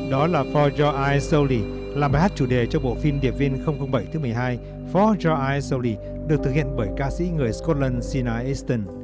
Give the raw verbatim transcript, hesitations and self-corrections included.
Đó là For Your Eyes Only, là bài hát chủ đề cho bộ phim Điệp viên không không bảy thứ mười hai For Your Eyes Only, được thực hiện bởi ca sĩ người Scotland Sinead Easton.